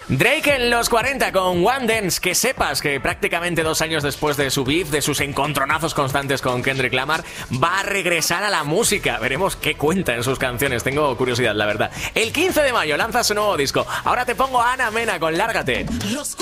Drake en los 40 con One Dance. Que sepas que prácticamente 2 años después de su beef, de sus encontronazos constantes con Kendrick Lamar, va a regresar a la música. Veremos qué cuenta en sus canciones. Tengo curiosidad, la verdad. El 15 de mayo lanza su nuevo disco. Ahora te pongo a Ana Mena con Lárgate.